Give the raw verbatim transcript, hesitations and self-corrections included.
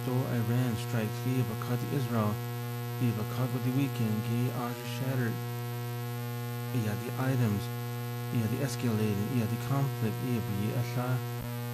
So Iran strikes Gi because Israel Gi because of the weekend Gi are shattered. Yeah, the items. Yeah, the escalated. Yeah, the conflict. Yeah, be Asha.